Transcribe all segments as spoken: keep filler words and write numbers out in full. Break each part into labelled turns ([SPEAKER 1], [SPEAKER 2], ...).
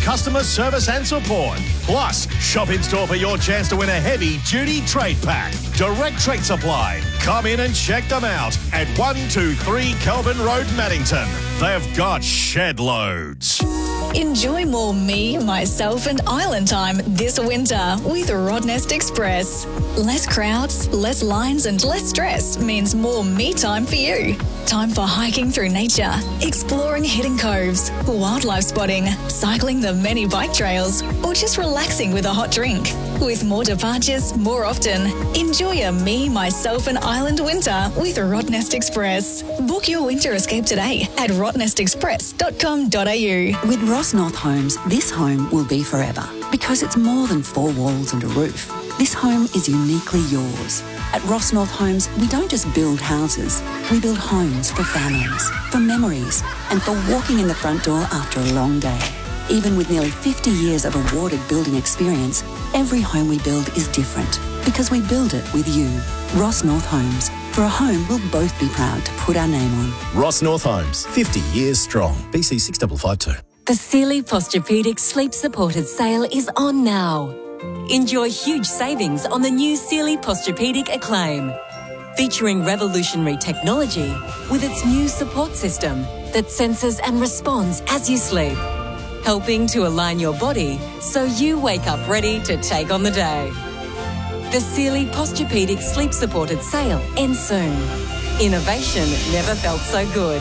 [SPEAKER 1] customer service and support. Plus, shop in store for your chance to win a heavy-duty trade pack. Direct Trade Supply. Come in and check them out at one two three Kelvin Road, Maddington. They've got shed loads.
[SPEAKER 2] Enjoy more me, myself and island time this winter with Rottnest Express. Less crowds, less lines and less stress means more me time for you. Time for hiking through nature, exploring hidden coves, wildlife spotting, cycling the many bike trails, or just relaxing with a hot drink. With more departures more often, enjoy a me, myself and island winter with Rottnest Express. Book your winter escape today at rottnest express dot com dot a u.
[SPEAKER 3] With Ross North Homes, this home will be forever because it's more than four walls and a roof. This home is uniquely yours. At Ross North Homes, we don't just build houses, we build homes for families, for memories, and for walking in the front door after a long day. Even with nearly fifty years of awarded building experience, every home we build is different because we build it with you. Ross North Homes. For a home we'll both be proud to put our name on.
[SPEAKER 4] Ross North Homes, fifty years strong. B C six five five two.
[SPEAKER 5] The Sealy Posturepedic Sleep Supported sale is on now. Enjoy huge savings on the new Sealy Posturepedic Acclaim, featuring revolutionary technology with its new support system that senses and responds as you sleep, helping to align your body so you wake up ready to take on the day. The Sealy Posturepedic Sleep Supported sale ends soon. Innovation never felt so good.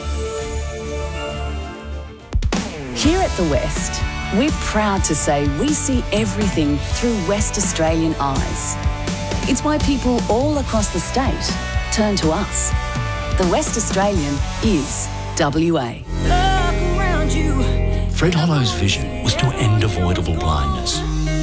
[SPEAKER 6] Here at The West, we're proud to say we see everything through West Australian eyes. It's why people all across the state turn to us. The West Australian is W A.
[SPEAKER 7] Fred Hollow's vision was to end avoidable blindness.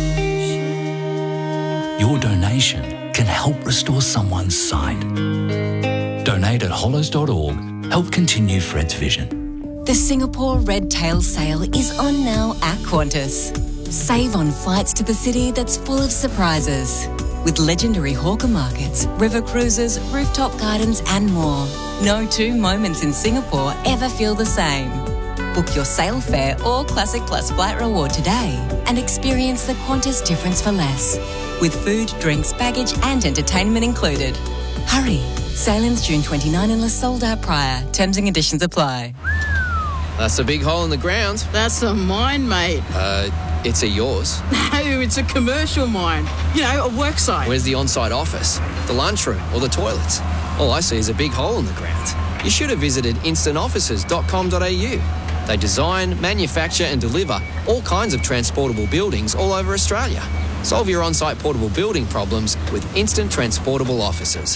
[SPEAKER 7] Your donation can help restore someone's sight. Donate at hollows dot org. Help continue Fred's vision.
[SPEAKER 5] The Singapore Red Tail sale is on now at Qantas. Save on flights to the city that's full of surprises, with legendary hawker markets, river cruises, rooftop gardens and more. No two moments in Singapore ever feel the same. Book your sale fare or Classic Plus flight reward today and experience the Qantas difference for less, with food, drinks, baggage and entertainment included. Hurry! Sale ends June twenty-ninth unless sold out prior. Terms and conditions apply.
[SPEAKER 8] That's a big hole in the ground.
[SPEAKER 9] That's a mine, mate.
[SPEAKER 8] Uh, it's a yours.
[SPEAKER 9] No, it's a commercial mine. You know, a work site.
[SPEAKER 8] Where's the on-site office, the lunchroom or the toilets? All I see is a big hole in the ground. You should have visited instant offices dot com dot a u. They design, manufacture and deliver all kinds of transportable buildings all over Australia. Solve your on-site portable building problems with Instant Transportable Offices.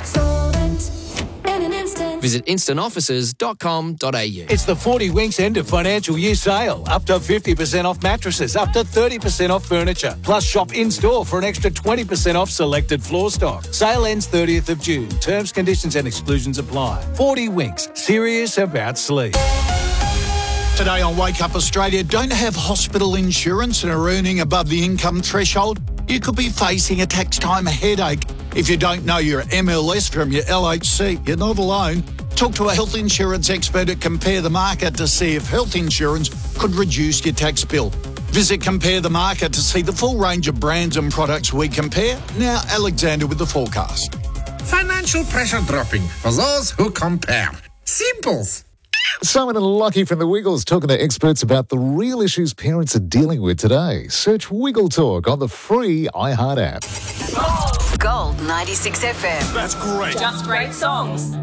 [SPEAKER 8] Visit instant offices dot com dot a u.
[SPEAKER 10] It's the forty Winks end of financial year sale. Up to fifty percent off mattresses, up to thirty percent off furniture. Plus shop in-store for an extra twenty percent off selected floor stock. Sale ends thirtieth of June. Terms, conditions and exclusions apply. forty Winks, serious about sleep.
[SPEAKER 11] Today on Wake Up Australia, don't have hospital insurance and are earning above the income threshold? You could be facing a tax time headache. If you don't know your M L S from your L H C, you're not alone. Talk to a health insurance expert at Compare the Market to see if health insurance could reduce your tax bill. Visit Compare the Market to see the full range of brands and products we compare. Now, Alexander with the forecast.
[SPEAKER 12] Financial pressure dropping for those who compare. Simples.
[SPEAKER 13] Simon and Lockie from the Wiggles talking to experts about the real issues parents are dealing with today. Search Wiggle Talk on the free iHeart app.
[SPEAKER 3] Gold ninety-six F M.
[SPEAKER 1] That's great.
[SPEAKER 14] Just great songs.